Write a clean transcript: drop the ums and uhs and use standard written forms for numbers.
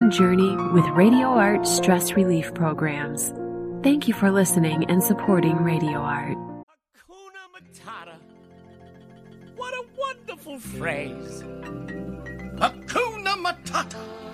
healing journey with Radio Art stress relief programs. Thank you for listening and supporting Radio Art. Hakuna Matata. What a wonderful phrase. Hakuna Matata.